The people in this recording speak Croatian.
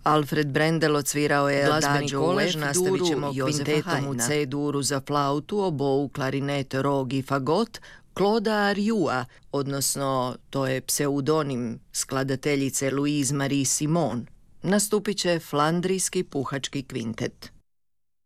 Alfred Brendel odsvirao je Glazbeni Adagio u kolež, nastavit ćemo kvintetom u C-duru za flautu, obou, klarinet, rog i fagot, Clauda Ariua, odnosno to je pseudonim skladateljice Louise Marie Simon. Nastupit će Flandrijski puhački kvintet.